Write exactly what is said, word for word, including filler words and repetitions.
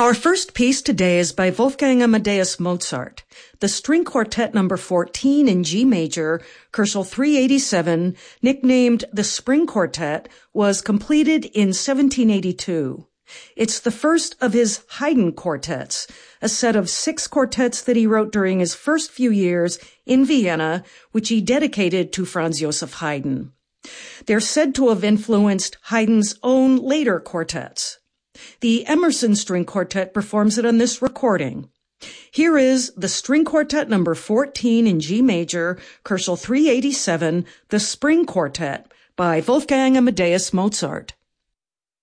Our first piece today is by Wolfgang Amadeus Mozart. The String Quartet number fourteen in G major, Koelschel three eighty-seven, nicknamed the Spring Quartet, was completed in seventeen eighty-two. It's the first of his Haydn quartets, a set of six quartets that he wrote during his first few years in Vienna, which he dedicated to Franz Joseph Haydn. They're said to have influenced Haydn's own later quartets. The Emerson String Quartet performs it on this recording. Here is the String Quartet number fourteen in G major, Koelschel three eighty-seven, the Spring Quartet by Wolfgang Amadeus Mozart.